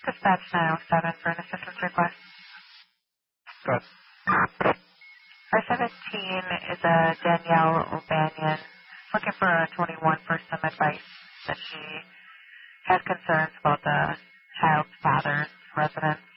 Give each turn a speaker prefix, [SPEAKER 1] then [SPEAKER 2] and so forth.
[SPEAKER 1] Dispatch 907 for an assistance request.
[SPEAKER 2] Good.
[SPEAKER 1] Our 17 is a Danielle O'Banion looking for a 21 for some advice that she has concerns about the child's father's residence.